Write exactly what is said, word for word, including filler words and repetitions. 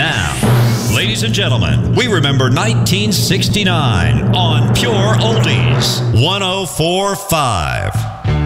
now, ladies and gentlemen, we remember nineteen sixty-nine on Pure Oldies one oh four point five.